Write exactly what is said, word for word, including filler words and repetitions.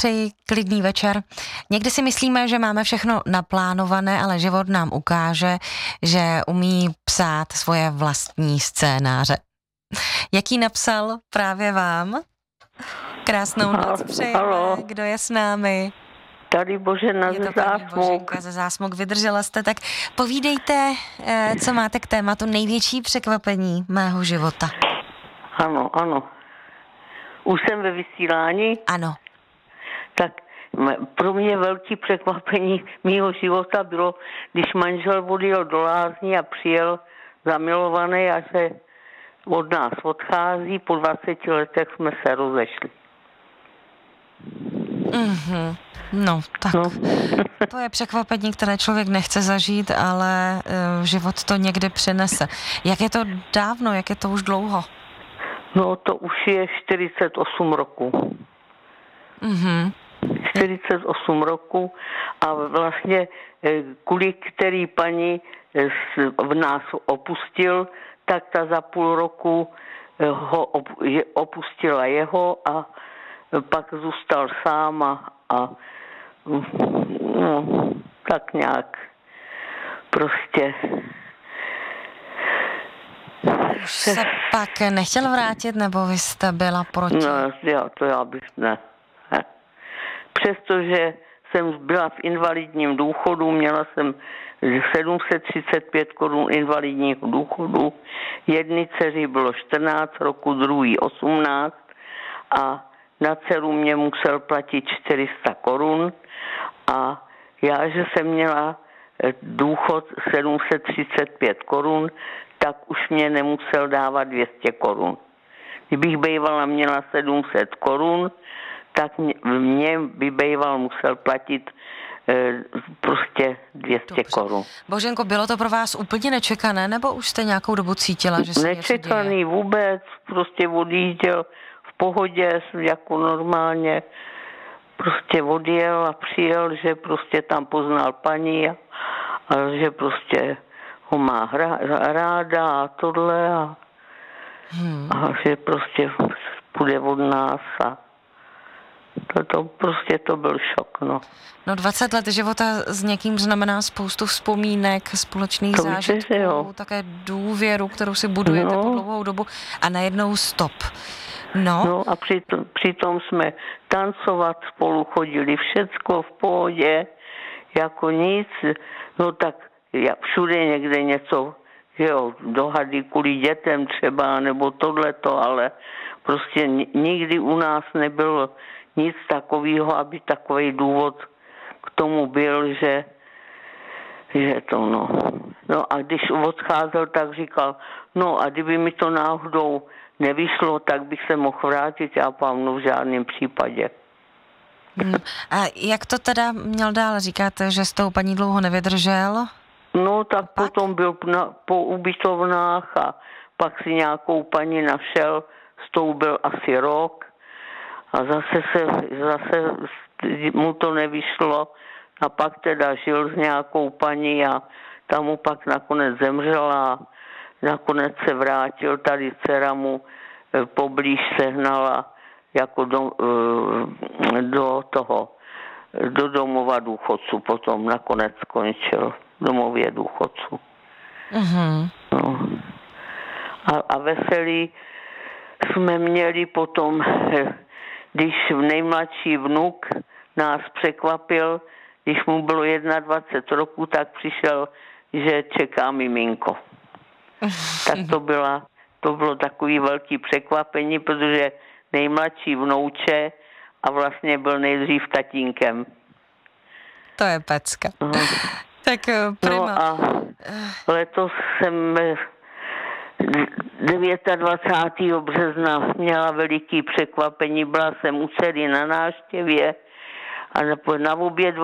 přeji klidný večer. Někdy si myslíme, že máme všechno naplánované, ale život nám ukáže, že umí psát svoje vlastní scénáře. Jaký napsal právě vám? Krásnou noc přejeme. Kdo je s námi? Tady Božena ze Zásmuk. Boženka ze Zásmuk. Vydržela jste, tak povídejte, co máte k tématu největší překvapení mého života. Ano, ano. Už jsem ve vysílání? Ano. Tak pro mě velký překvapení mýho života bylo, když manžel odjel do lázní a přijel zamilovaný a že od nás odchází, po dvaceti letech jsme se rozešli. Mhm. No, tak no. To je překvapení, které člověk nechce zažít, ale uh, život to někdy přinese. Jak je to dávno, jak je to už dlouho? No, to už je čtyřicet osm roku. Mhm. čtyřicet osm roku a vlastně kvůli který paní v nás opustil, tak ta za půl roku ho opustila jeho a pak zůstal sám a, a no, tak nějak prostě. Už se pak nechtěl vrátit, nebo vy jste byla proti? No, já, to já bych ne. ne. Přestože jsem byla v invalidním důchodu, měla jsem sedm set třicet pět korun invalidního důchodu, jedné dceři bylo čtrnáct roku, druhý osmnáct a na dceru mě musel platit čtyři sta korun a já, že jsem měla důchod sedm set třicet pět korun, tak už mě nemusel dávat dvě stě korun. Kdybych bývala měla sedm set korun, tak mě by býval musel platit e, prostě dvě stě Dobře. korun. Boženko, bylo to pro vás úplně nečekané, nebo už jste nějakou dobu cítila, že se Nečekaný něco děje? vůbec, prostě odjížděl v pohodě, jako normálně, prostě odjel a přijel, že prostě tam poznal paní a, a že prostě ho má hra, ráda a tohle a, hmm. a že prostě půjde od nás a To, to prostě to byl šok, no. No dvacet let života s někým znamená spoustu vzpomínek, společných to zážitků, víte, také důvěru, kterou si budujete no. po dlouhou dobu a najednou stop. No, no a přitom, přitom jsme tancovat spolu chodili, všecko v pohodě, jako nic, no tak já, všude někde něco, že jo, dohady kvůli dětem třeba, nebo tohleto, ale prostě nikdy u nás nebylo nic takového, aby takový důvod k tomu byl, že, že to no. No a když odcházel, tak říkal, no a kdyby mi to náhodou nevyšlo, tak bych se mohl vrátit, já pám, v žádném případě. Hmm. A jak to teda měl dál? Říkáte, že s tou paní dlouho nevydržel? No tak potom byl na, po ubytovnách a pak si nějakou paní našel, s tou byl asi rok. A zase se, zase mu to nevyšlo a pak teda žil s nějakou paní a tam mu pak nakonec zemřela a nakonec se vrátil, tady dcera mu poblíž sehnala jako do, do toho, do domova důchodců, potom nakonec skončil v domově důchodců. Mm-hmm. No. A, a veselý jsme měli potom, když nejmladší vnuk nás překvapil, když mu bylo dvacet jedna roku, tak přišel, že čeká miminko. Tak to, byla, to bylo takový velký překvapení, protože nejmladší vnouče a vlastně byl nejdřív tatínkem. To je pecka. No. Tak prima. No a letos jsem dvacátého devátého března měla veliký překvapení, byla jsem u dcery na návštěvě a na oběd